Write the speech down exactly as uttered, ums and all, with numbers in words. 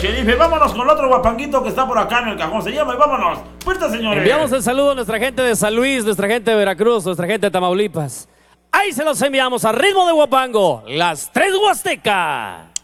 sheriff. Y vámonos con el otro guapanguito que está por acá en el cajón. Se llama y vámonos. Fuerte, señores. Enviamos el saludo a nuestra gente de San Luis, nuestra gente de Veracruz, nuestra gente de Tamaulipas. Ahí se los enviamos a ritmo de guapango, las tres Huastecas.